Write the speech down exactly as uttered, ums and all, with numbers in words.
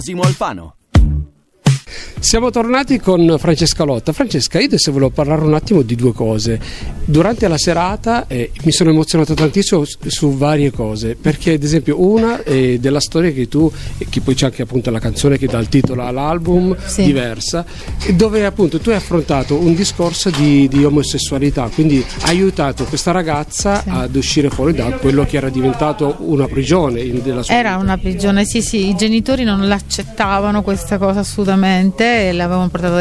Simo Alfano. Siamo tornati con Francesca Lotta. Francesca, io adesso volevo parlare un attimo di due cose. Durante la serata eh, mi sono emozionato tantissimo su, su varie cose, perché ad esempio una è della storia che tu, e che poi c'è anche appunto la canzone che dà il titolo all'album, sì. Diversa, dove appunto tu hai affrontato un discorso di, di omosessualità, quindi hai aiutato questa ragazza, sì, ad uscire fuori da quello che era diventato una prigione in, della sua era vita. Una prigione, sì sì, i genitori non l'accettavano questa cosa assolutamente e l'avevano portato